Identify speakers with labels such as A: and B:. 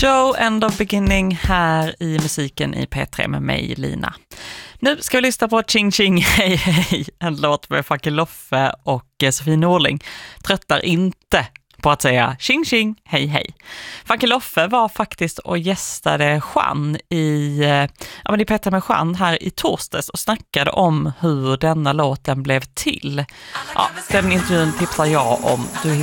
A: Joe, End of Beginning här i musiken i P3 med mig, Lina. Nu ska vi lyssna på Ching Ching Hej Hej, en låt med Funky Loffe och Sofie Norling. Tröttar inte på att säga Ching Ching Hej Hej. Funky Loffe var faktiskt och gästade Jean i P3 med Jean här i torsdags och snackade om hur denna låten blev till. Ja, den intervjun tipsar jag om. Du